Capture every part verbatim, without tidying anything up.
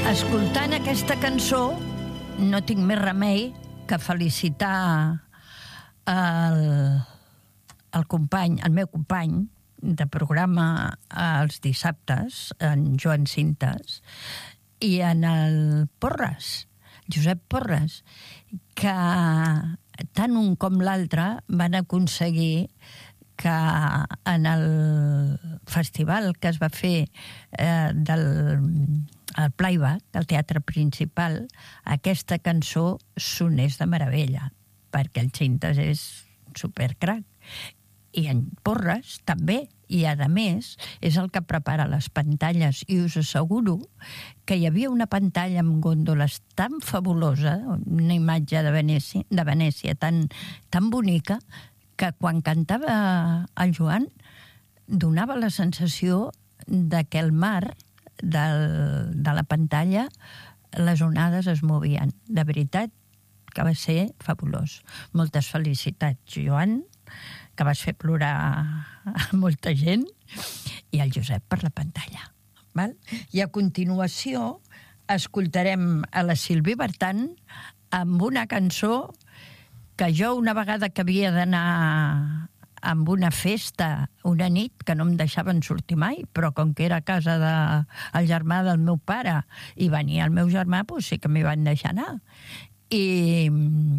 Escoltant aquesta cançó, no tinc més remei que felicitar el, el company, el meu company de programa els dissabtes, en Joan Cintas, i en el Porres, Josep Porres, que tant un com l'altre van aconseguir que en el festival que es va fer eh, del el Playback, el teatre principal, aquesta cançó sonés de meravella, perquè el Cintas és supercrac. I en Porres també, i a més és el que prepara les pantalles, i us asseguro que hi havia una pantalla amb gòndoles tan fabulosa, una imatge de Venècia, de Venècia tan, tan bonica, que quan cantava el Joan donava la sensació de que el mar del, de la pantalla, les onades es movien. De veritat que va ser fabulós. Moltes felicitats, Joan, que vas fer plorar a molta gent, i el Josep per la pantalla. Val? I a continuació escoltarem a la Sylvie Vartan amb una cançó que jo una vegada que havia d'anar amb una festa, una nit, que no em deixaven sortir mai, però com que era a casa del de, germà del meu pare i venia el meu germà, doncs sí que m'hi van deixar anar. I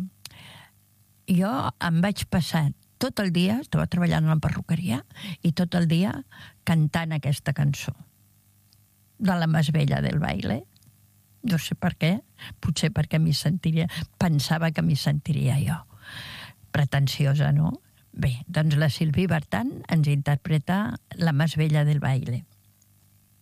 jo em vaig passar tot el dia, estava treballant a la perruqueria, i tot el dia cantant aquesta cançó de la Més Bella del Baile. No sé per què, potser perquè m'hi sentiria, pensava que m'hi sentiria jo. Pretensiosa, no? Bé, doncs la Sylvie Vartan ens interpreta La Més Bella del Baile.